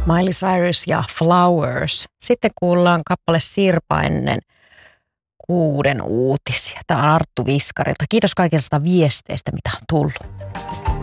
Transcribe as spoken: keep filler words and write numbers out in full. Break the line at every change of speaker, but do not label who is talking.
Miley Cyrus ja Flowers. Sitten kuullaan kappale Sirpa ennen kuuden uutisia. Tämä on Arttu Viskarilta. Kiitos kaikista viesteistä, mitä on tullut.